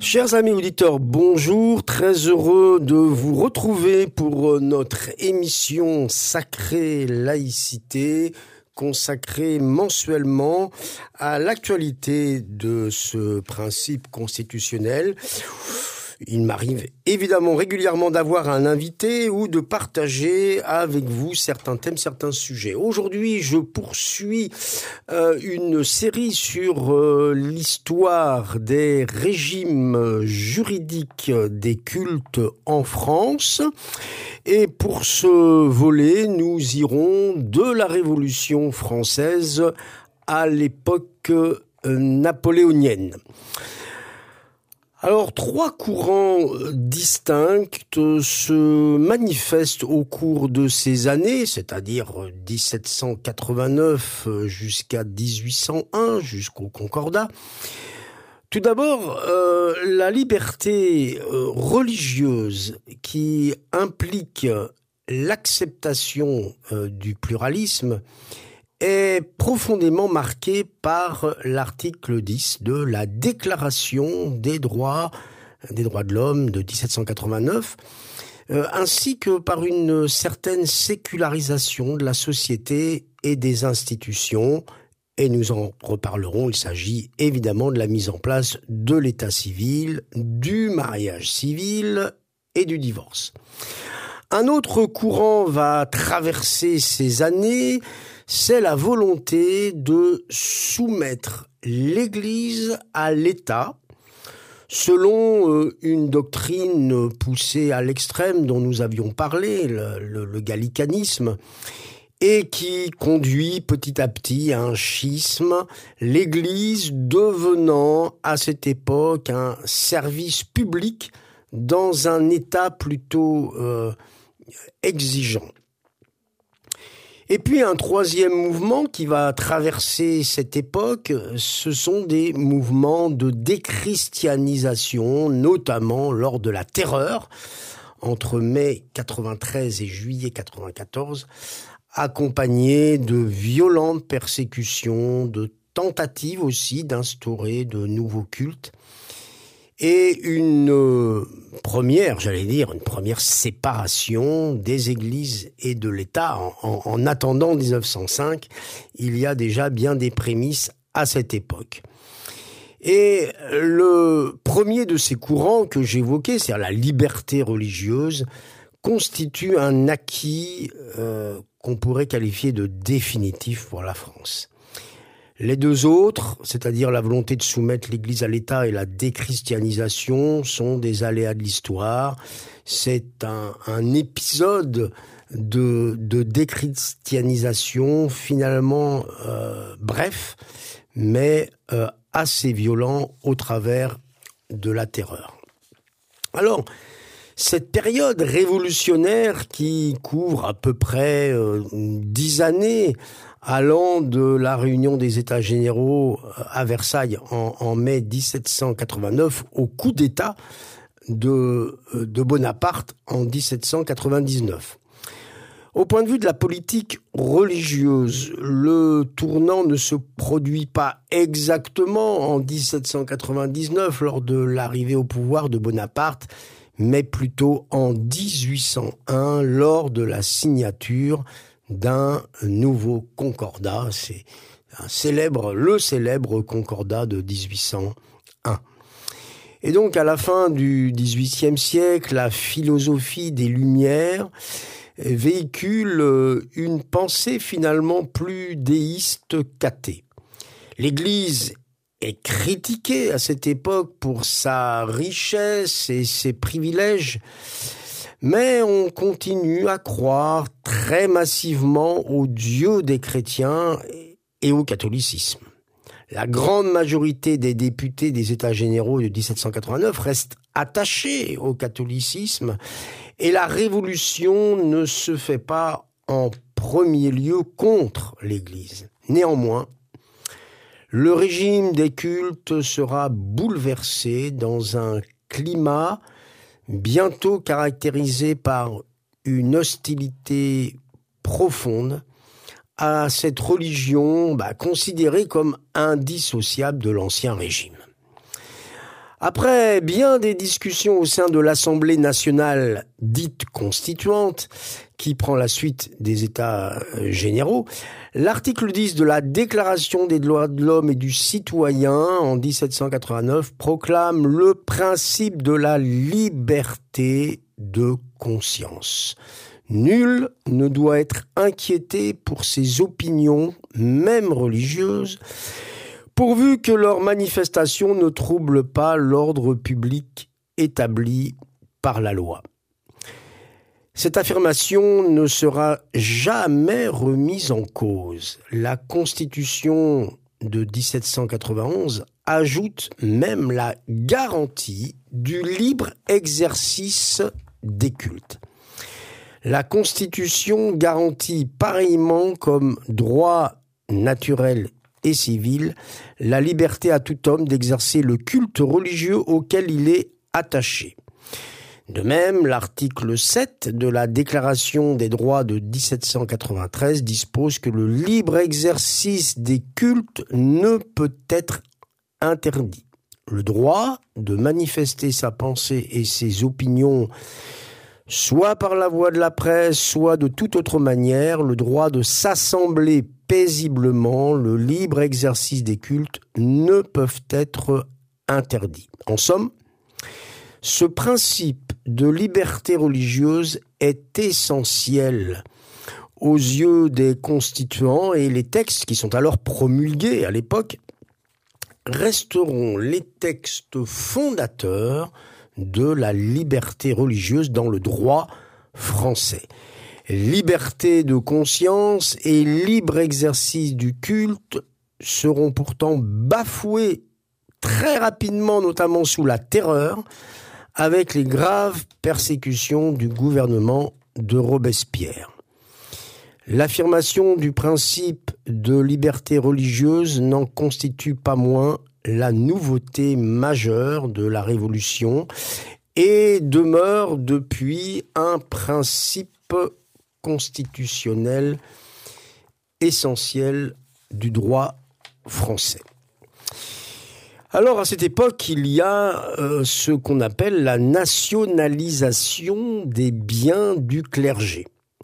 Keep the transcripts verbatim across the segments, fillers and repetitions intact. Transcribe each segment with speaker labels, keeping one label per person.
Speaker 1: Chers amis auditeurs, bonjour, très heureux de vous retrouver pour notre émission Sacrée Laïcité, consacrée mensuellement à l'actualité de ce principe constitutionnel. Il m'arrive évidemment régulièrement d'avoir un invité ou de partager avec vous certains thèmes, certains sujets. Aujourd'hui, je poursuis euh, une série sur euh, l'histoire des régimes juridiques des cultes en France. Et pour ce volet, nous irons de la Révolution française à l'époque euh, napoléonienne. Alors, trois courants distincts se manifestent au cours de ces années, c'est-à-dire dix-sept cent quatre-vingt-neuf jusqu'à dix-huit cent un, jusqu'au Concordat. Tout d'abord, euh, la liberté euh, religieuse qui implique l'acceptation euh, du pluralisme est profondément marqué par l'article dix de la Déclaration des droits, des droits de l'homme de dix-sept cent quatre-vingt-neuf, euh, ainsi que par une certaine sécularisation de la société et des institutions, et nous en reparlerons. Il s'agit évidemment de la mise en place de l'état civil, du mariage civil et du divorce. Un autre courant va traverser ces années, c'est la volonté de soumettre l'Église à l'État, selon euh, une doctrine poussée à l'extrême dont nous avions parlé, le, le, le gallicanisme, et qui conduit petit à petit à un schisme, l'Église devenant à cette époque un service public dans un État plutôt euh, exigeant. Et puis un troisième mouvement qui va traverser cette époque, ce sont des mouvements de déchristianisation, notamment lors de la Terreur, entre mai quatre-vingt-treize et juillet quatre-vingt-quatorze, accompagnés de violentes persécutions, de tentatives aussi d'instaurer de nouveaux cultes, et une euh, première, j'allais dire, une première séparation des églises et de l'État. En, en, en attendant dix-neuf cent cinq, il y a déjà bien des prémices à cette époque. Et le premier de ces courants que j'évoquais, c'est-à-dire la liberté religieuse, constitue un acquis euh, qu'on pourrait qualifier de définitif pour la France. Les deux autres, c'est-à-dire la volonté de soumettre l'Église à l'État et la déchristianisation, sont des aléas de l'histoire. C'est un, un épisode de, de déchristianisation finalement euh, bref, mais euh, assez violent au travers de la Terreur. Alors, cette période révolutionnaire qui couvre à peu près euh, dix années, allant de la réunion des États généraux à Versailles en, en mai dix-sept cent quatre-vingt-neuf au coup d'État de, de Bonaparte en dix-sept cent quatre-vingt-dix-neuf. Au point de vue de la politique religieuse, le tournant ne se produit pas exactement en dix-sept cent quatre-vingt-dix-neuf lors de l'arrivée au pouvoir de Bonaparte, mais plutôt en dix-huit cent un lors de la signature d'un nouveau concordat. C'est un célèbre, le célèbre concordat de dix-huit cent un. Et donc, à la fin du dix-huitième siècle, la philosophie des Lumières véhicule une pensée finalement plus déiste qu'athée. L'Église est critiquée à cette époque pour sa richesse et ses privilèges, mais on continue à croire très massivement au Dieu des chrétiens et au catholicisme. La grande majorité des députés des États généraux de dix-sept cent quatre-vingt-neuf restent attachés au catholicisme et la révolution ne se fait pas en premier lieu contre l'Église. Néanmoins, le régime des cultes sera bouleversé dans un climat bientôt caractérisé par une hostilité profonde à cette religion bah, considérée comme indissociable de l'ancien régime. Après bien des discussions au sein de l'Assemblée nationale dite constituante, qui prend la suite des États généraux, l'article dix de la Déclaration des droits de l'homme et du citoyen en dix-sept cent quatre-vingt-neuf proclame le principe de la liberté de conscience. Nul ne doit être inquiété pour ses opinions, même religieuses, pourvu que leurs manifestations ne troublent pas l'ordre public établi par la loi. Cette affirmation ne sera jamais remise en cause. La Constitution de dix-sept cent quatre-vingt-onze ajoute même la garantie du libre exercice des cultes. La Constitution garantit pareillement comme droit naturel et civil la liberté à tout homme d'exercer le culte religieux auquel il est attaché. De même, l'article sept de la Déclaration des droits de dix-sept cent quatre-vingt-treize dispose que le libre exercice des cultes ne peut être interdit. Le droit de manifester sa pensée et ses opinions, soit par la voie de la presse, soit de toute autre manière, le droit de s'assembler paisiblement, le libre exercice des cultes ne peuvent être interdits. En somme, ce principe de liberté religieuse est essentiel aux yeux des constituants et les textes qui sont alors promulgués à l'époque resteront les textes fondateurs de la liberté religieuse dans le droit français. Liberté de conscience et libre exercice du culte seront pourtant bafoués très rapidement, notamment sous la Terreur, avec les graves persécutions du gouvernement de Robespierre. L'affirmation du principe de liberté religieuse n'en constitue pas moins la nouveauté majeure de la Révolution et demeure depuis un principe constitutionnel essentiel du droit français. Alors, à cette époque, il y a euh, ce qu'on appelle la nationalisation des biens du clergé.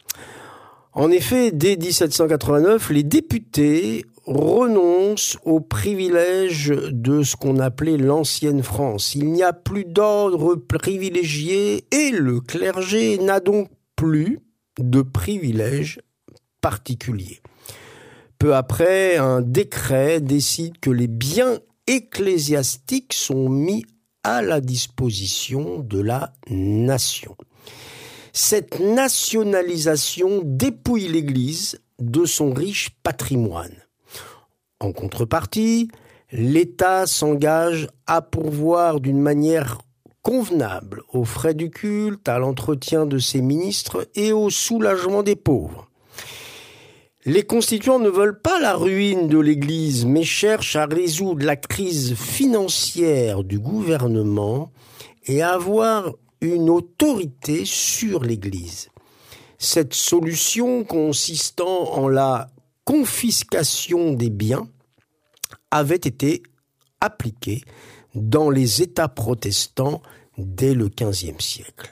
Speaker 1: En effet, dès dix-sept cent quatre-vingt-neuf, les députés renoncent aux privilèges de ce qu'on appelait l'ancienne France. Il n'y a plus d'ordre privilégié et le clergé n'a donc plus de privilèges particuliers. Peu après, un décret décide que les biens ecclésiastiques sont mis à la disposition de la nation. Cette nationalisation dépouille l'Église de son riche patrimoine. En contrepartie, l'État s'engage à pourvoir d'une manière convenable aux frais du culte, à l'entretien de ses ministres et au soulagement des pauvres. Les constituants ne veulent pas la ruine de l'Église, mais cherchent à résoudre la crise financière du gouvernement et à avoir une autorité sur l'Église. Cette solution, consistant en la confiscation des biens, avait été appliquée dans les États protestants dès le quinzième siècle.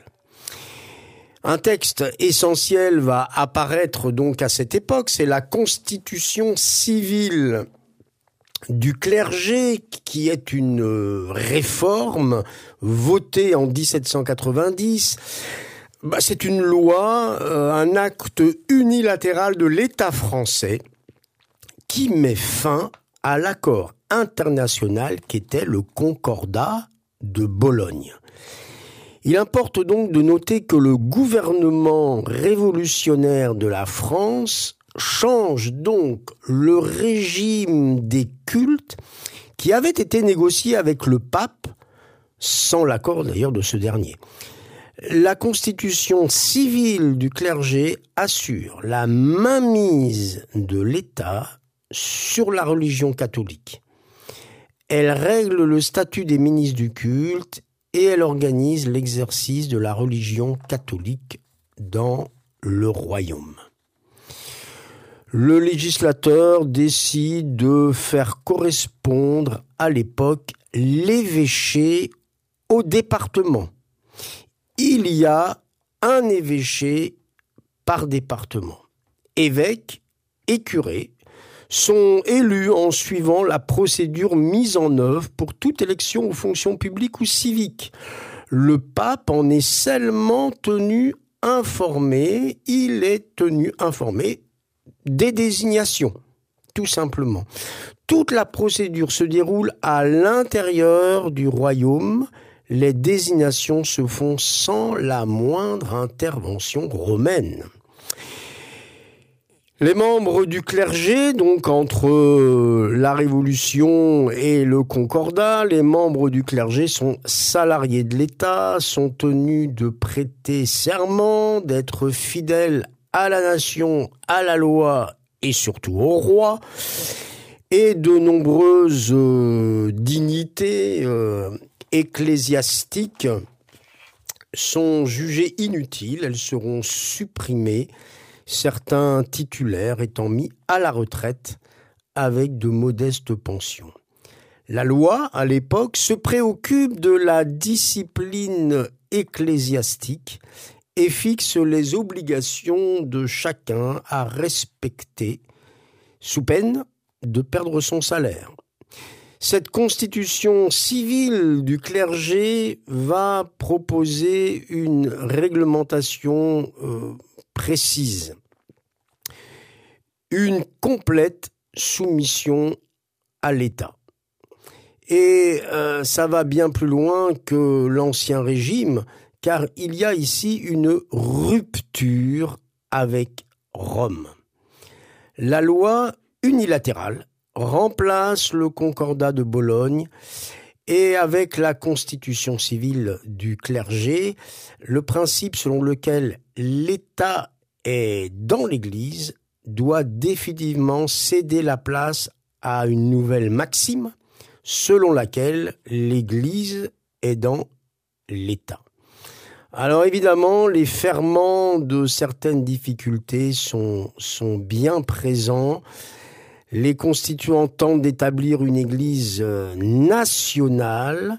Speaker 1: Un texte essentiel va apparaître donc à cette époque, c'est la Constitution civile du clergé, qui est une réforme votée en dix-sept cent quatre-vingt-dix. Bah, c'est une loi, euh, un acte unilatéral de l'État français qui met fin à l'accord international qu'était le Concordat de Bologne. Il importe donc de noter que le gouvernement révolutionnaire de la France change donc le régime des cultes qui avait été négocié avec le pape, sans l'accord d'ailleurs de ce dernier. La constitution civile du clergé assure la mainmise de l'État sur la religion catholique. Elle règle le statut des ministres du culte et elle organise l'exercice de la religion catholique dans le royaume. le législateur décide de faire correspondre à l'époque l'évêché au département. Il y a un évêché par département. Évêques et curés sont élus en suivant la procédure mise en œuvre pour toute élection aux fonctions publiques ou civiques. Le pape en est seulement tenu informé, il est tenu informé des désignations, tout simplement. Toute la procédure se déroule à l'intérieur du royaume. Les désignations se font sans la moindre intervention romaine. Les membres du clergé, donc entre la Révolution et le Concordat, les membres du clergé sont salariés de l'État, sont tenus de prêter serment, d'être fidèles à la nation, à la loi et surtout au roi. Et de nombreuses euh, dignités euh, ecclésiastiques sont jugées inutiles, elles seront supprimées, certains titulaires étant mis à la retraite avec de modestes pensions. La loi, à l'époque, se préoccupe de la discipline ecclésiastique et fixe les obligations de chacun à respecter, sous peine de perdre son salaire. Cette constitution civile du clergé va proposer une réglementation euh, précise, une complète soumission à l'État. Et euh, ça va bien plus loin que l'Ancien Régime, car il y a ici une rupture avec Rome. La loi unilatérale remplace le Concordat de Bologne et avec la constitution civile du clergé, le principe selon lequel l'État est dans l'Église doit définitivement céder la place à une nouvelle maxime selon laquelle l'Église est dans l'État. Alors évidemment, les ferments de certaines difficultés sont, sont bien présents. Les constituants tentent d'établir une église nationale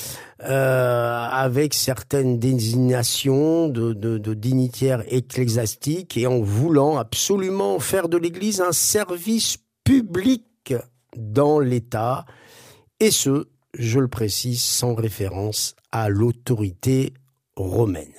Speaker 1: euh, avec certaines désignations de, de, de dignitaires ecclésiastiques et en voulant absolument faire de l'église un service public dans l'État, et ce, je le précise, sans référence à l'autorité romaine.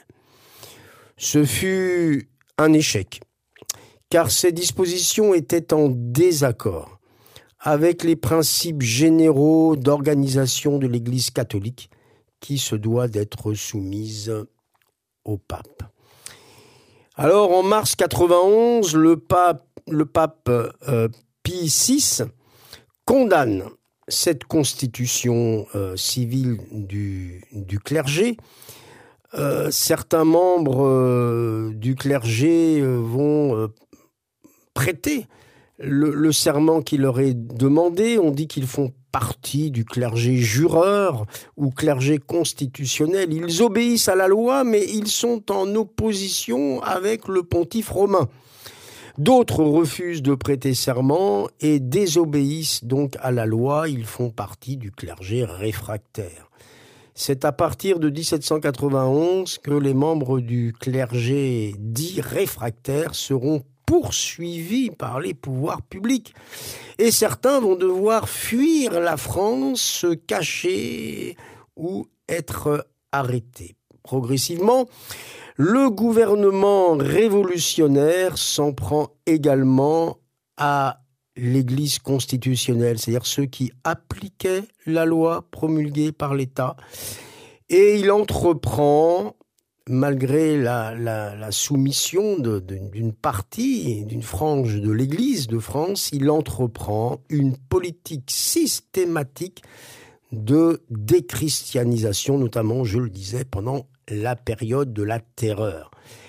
Speaker 1: Ce fut un échec, car ces dispositions étaient en désaccord avec les principes généraux d'organisation de l'Église catholique qui se doit d'être soumise au pape. Alors, en mars quatre-vingt-onze, le pape, le pape euh, Pie six condamne cette constitution euh, civile du, du clergé. Euh, certains membres euh, du clergé euh, vont euh, prêter le, le serment qui leur est demandé. On dit qu'ils font partie du clergé jureur ou clergé constitutionnel. Ils obéissent à la loi, mais ils sont en opposition avec le pontife romain. D'autres refusent de prêter serment et désobéissent donc à la loi. Ils font partie du clergé réfractaire. C'est à partir de dix-sept cent quatre-vingt-onze que les membres du clergé dit réfractaire seront poursuivis par les pouvoirs publics. Et certains vont devoir fuir la France, se cacher ou être arrêtés. Progressivement, le gouvernement révolutionnaire s'en prend également à l'Église constitutionnelle, c'est-à-dire ceux qui appliquaient la loi promulguée par l'État. Et il entreprend, malgré la, la, la soumission de, de, d'une partie, d'une frange de l'Église de France, il entreprend une politique systématique de déchristianisation, notamment, je le disais, pendant la période de la Terreur.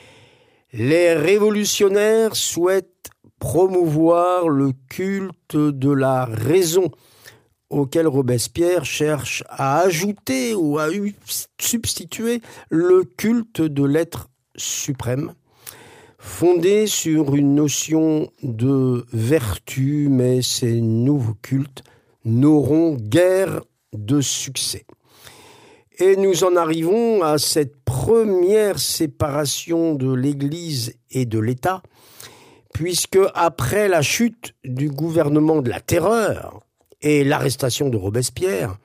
Speaker 1: Les révolutionnaires souhaitent promouvoir le culte de la raison, auquel Robespierre cherche à ajouter ou à substituer le culte de l'être suprême. fondé sur une notion de vertu, mais ces nouveaux cultes n'auront guère de succès. Et nous en arrivons à cette première séparation de l'Église et de l'État, puisque après la chute du gouvernement de la Terreur et l'arrestation de Robespierre,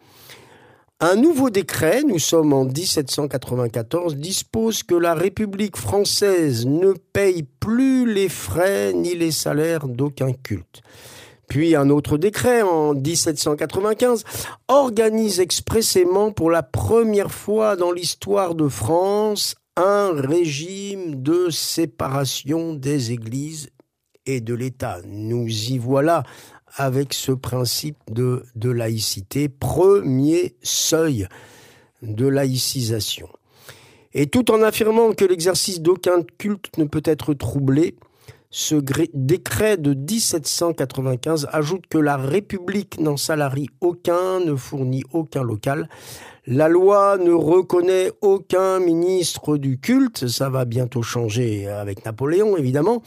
Speaker 1: un nouveau décret, nous sommes en dix-sept cent quatre-vingt-quatorze, dispose que la République française ne paye plus les frais ni les salaires d'aucun culte. Puis un autre décret, en dix-sept cent quatre-vingt-quinze, organise expressément pour la première fois dans l'histoire de France un régime de séparation des églises et de l'État. Nous y voilà avec ce principe de, de laïcité, premier seuil de laïcisation. Et tout en affirmant que l'exercice d'aucun culte ne peut être troublé, ce gré- décret de dix-sept cent quatre-vingt-quinze ajoute que la République n'en salarie aucun, ne fournit aucun local. La loi ne reconnaît aucun ministre du culte, ça va bientôt changer avec Napoléon évidemment.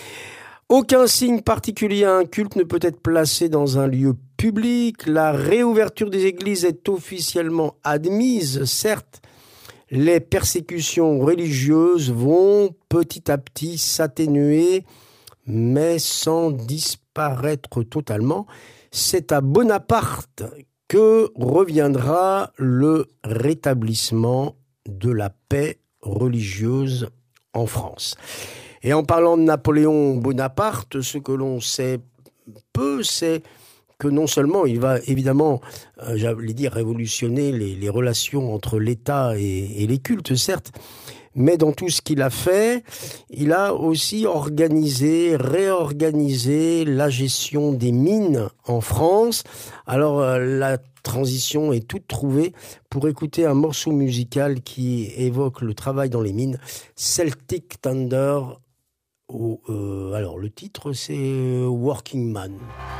Speaker 1: Aucun signe particulier à un culte ne peut être placé dans un lieu public. La réouverture des églises est officiellement admise, certes. Les persécutions religieuses vont petit à petit s'atténuer, mais sans disparaître totalement. C'est à Bonaparte que reviendra le rétablissement de la paix religieuse en France. Et en parlant de Napoléon Bonaparte, ce que l'on sait peu, c'est que non seulement il va évidemment, euh, j'allais dire, révolutionner les, les relations entre l'État et, et les cultes, certes, mais dans tout ce qu'il a fait, il a aussi organisé, réorganisé la gestion des mines en France. Alors euh, la transition est toute trouvée pour écouter un morceau musical qui évoque le travail dans les mines, Celtic Thunder. Oh, euh, alors le titre c'est Working Man.